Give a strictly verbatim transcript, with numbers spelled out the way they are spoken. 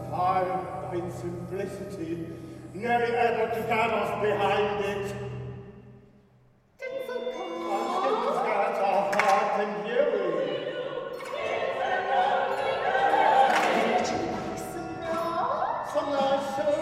fire of its simplicity, nearly able to guard us behind